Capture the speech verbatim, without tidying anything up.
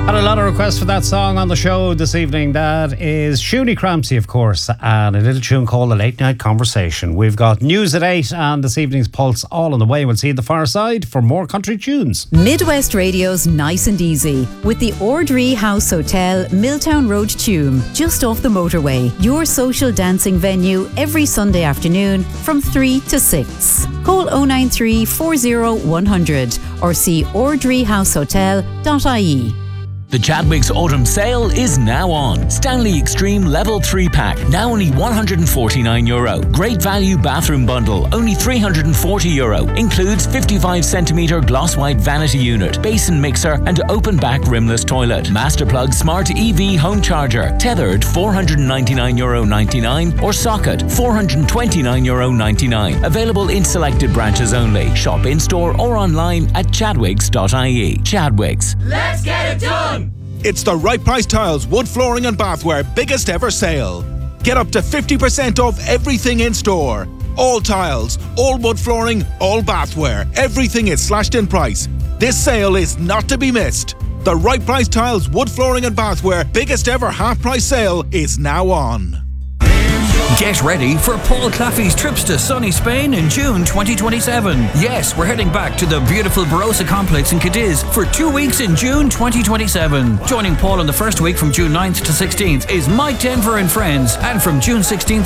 Had a lot of requests for that song on the show this evening. That is Shuni Crampsey, of course, and a little tune called The Late Night Conversation. We've got news at eight and this evening's Pulse all on the way. We'll see you at the far side for more country tunes. Midwest Radio's Nice and Easy with the Ordree House Hotel, Milltown Road, Tuam, just off the motorway. Your social dancing venue every Sunday afternoon from three to six. Call oh nine three, four oh, one hundred or see ordree house hotel dot I E. The Chadwicks Autumn Sale is now on. Stanley Extreme Level three pack, now only one hundred forty-nine euro. Great value bathroom bundle, only three hundred forty euro. Includes fifty-five centimetre gloss white vanity unit, basin mixer and open back rimless toilet. Masterplug Smart E V home charger, tethered four hundred ninety-nine euro ninety-nine or socket four hundred twenty-nine euro ninety-nine. Available in selected branches only. Shop in store or online at chadwicks dot I E. Chadwicks. Let's get it done! It's the Right Price Tiles wood flooring and bathware biggest ever sale. Get up to fifty percent off everything in store. All tiles, all wood flooring, all bathware. Everything is slashed in price. This sale is not to be missed. The Right Price Tiles wood flooring and bathware biggest ever half price sale is now on. Get ready for Paul Claffey's trips to sunny Spain in June twenty twenty-seven. Yes, we're heading back to the beautiful Barossa complex in Cadiz for two weeks in June twenty twenty-seven. Joining Paul on the first week from June ninth to sixteenth is Mike Denver and Friends, and from June sixteenth